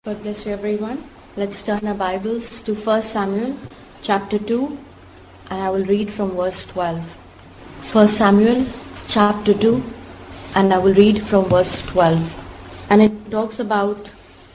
God bless you everyone. Let's turn our Bibles to 1 Samuel chapter 2 and I will read from verse 12. 1 Samuel chapter 2 and I will read from verse 12. And it talks about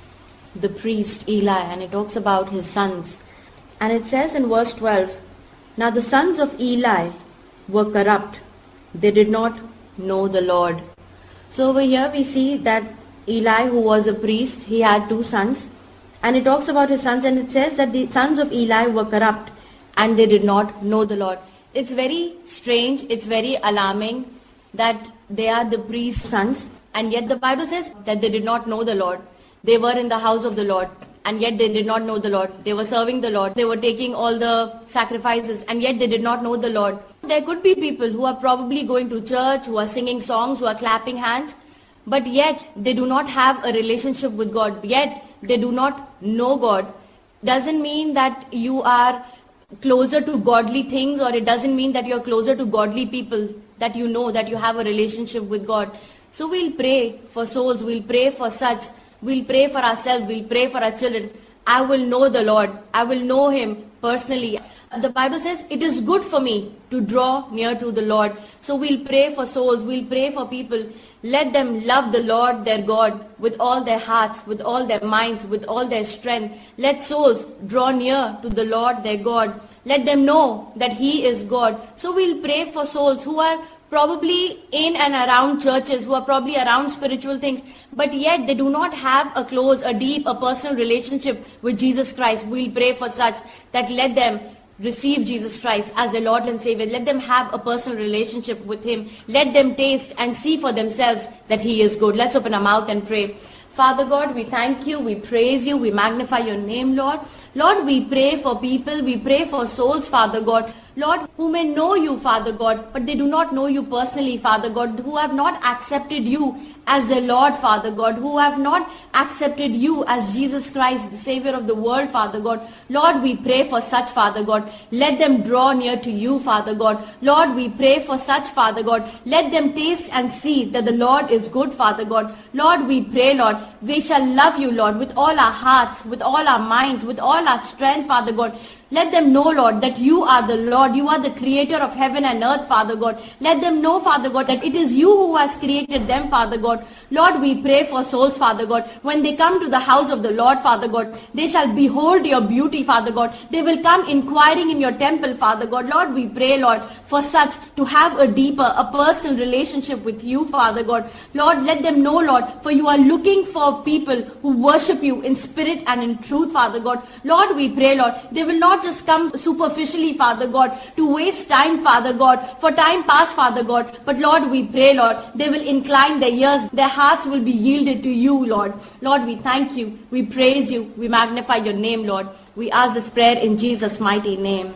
the priest Eli and it talks about his sons. And it says in verse 12, "Now the sons of Eli were corrupt. They did not know the Lord." So over here we see that Eli, who was a priest, he had two sons. And it talks about his sons and it says that the sons of Eli were corrupt and they did not know the Lord. It's very strange, it's very alarming that they are the priest's sons and yet the Bible says that they did not know the Lord. They were in the house of the Lord and yet they did not know the Lord. They were serving the Lord. They were taking all the sacrifices and yet they did not know the Lord. There could be people who are probably going to church, who are singing songs, who are clapping hands, but yet they do not have a relationship with God. Yet they do not know God. Doesn't mean that you are closer to godly things, or it doesn't mean that you're closer to godly people, that you know that you have a relationship with God. So we'll pray for souls, we'll pray for such, we'll pray for ourselves, we'll pray for our children. I will know the Lord, I will know Him personally. The Bible says it is good for me to draw near to the Lord. So we'll pray for souls, we'll pray for people. Let them love the Lord their God with all their hearts, with all their minds, with all their strength. Let souls draw near to the Lord their God. Let them know that He is God. So we'll pray for souls who are probably in and around churches, who are probably around spiritual things, but yet they do not have a close, a deep, a personal relationship with Jesus Christ. We'll pray for such, that let them receive Jesus Christ as their Lord and Savior. Let them have a personal relationship with Him. Let them taste and see for themselves that He is good. Let's open our mouth and pray. Father God, we thank You, we praise You, we magnify Your name, Lord. Lord, we pray for people, we pray for souls, Father God. Lord, who may know You, Father God, but they do not know You personally, Father God, who have not accepted You as their Lord, Father God, who have not accepted You as Jesus Christ, the Savior of the world, Father God. Lord, we pray for such, Father God. Let them draw near to You, Father God. Lord, we pray for such, Father God. Let them taste and see that the Lord is good, Father God. Lord, we pray, Lord, we shall love You, Lord, with all our hearts, with all our minds, with all our strength, Father God. Let them know, Lord, that You are the Lord. You are the creator of heaven and earth, Father God. Let them know, Father God, that it is You who has created them, Father God. Lord, we pray for souls, Father God. When they come to the house of the Lord, Father God, they shall behold Your beauty, Father God. They will come inquiring in Your temple, Father God. Lord, we pray, Lord, for such to have a deeper, a personal relationship with You, Father God. Lord, let them know, Lord, for You are looking for people who worship You in spirit and in truth, Father God. Lord, we pray, Lord, they will not just come superficially, Father God, to waste time, Father God, for time pass, Father God. But Lord, we pray, Lord, they will incline their ears, their hearts will be yielded to You, Lord. Lord, we thank You, we praise You, we magnify Your name, Lord. We ask this prayer in Jesus' mighty name.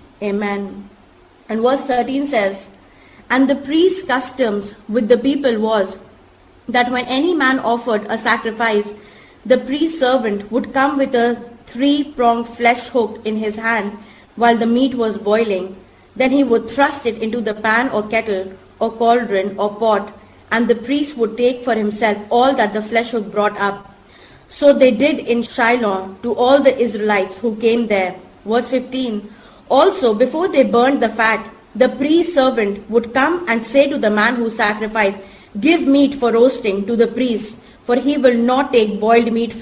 Amen. And verse 13 says, "And the priest's customs with the people was that when any man offered a sacrifice, the priest's servant would come with a three-pronged flesh hook in his hand while the meat was boiling. Then he would thrust it into the pan or kettle or cauldron or pot, and the priest would take for himself all that the flesh hook brought up. So they did in Shiloh to all the Israelites who came there." Verse 15, "Also before they burned the fat, the priest's servant would come and say to the man who sacrificed, 'Give meat for roasting to the priest, for he will not take boiled meat